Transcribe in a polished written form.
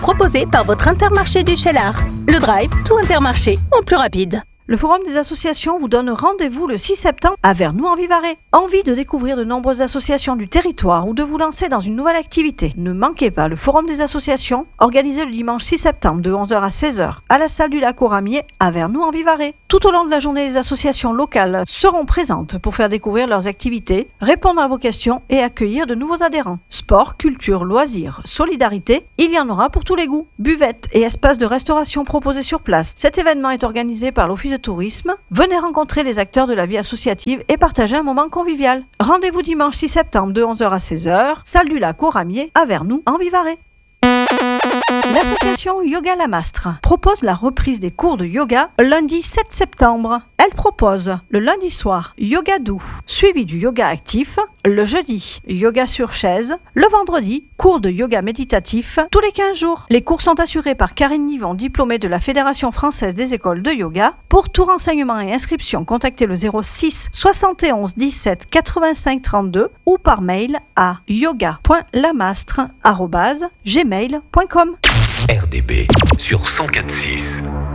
Proposé par votre Intermarché du Cheylard. Le Drive, tout Intermarché, au plus rapide. Le Forum des associations vous donne rendez-vous le 6 septembre à Vernoux-en-Vivarais. Envie de découvrir de nombreuses associations du territoire ou de vous lancer dans une nouvelle activité? Ne manquez pas le Forum des associations, organisé le dimanche 6 septembre de 11h à 16h à la salle du Lac aux Ramiers à Vernoux-en-Vivarais. Tout au long de la journée, les associations locales seront présentes pour faire découvrir leurs activités, répondre à vos questions et accueillir de nouveaux adhérents. Sport, culture, loisirs, solidarité, il y en aura pour tous les goûts. Buvettes et espaces de restauration proposés sur place. Cet événement est organisé par l'Office de tourisme. Venez rencontrer les acteurs de la vie associative et partager un moment convivial. Rendez-vous dimanche 6 septembre de 11h à 16h, salle du Lac aux Ramiers à Vernoux-en-Vivarais. L'association Yoga La Mastre propose la reprise des cours de yoga lundi 7 septembre. Elle propose le lundi soir yoga doux, suivi du yoga actif, le jeudi yoga sur chaise, le vendredi cours de yoga méditatif tous les 15 jours. Les cours sont assurés par Karine Nivon, diplômée de la Fédération française des écoles de yoga. Pour tout renseignement et inscription, contactez le 06 71 17 85 32 ou par mail à yoga.lamastre@gmail.com. RDB sur 104.6.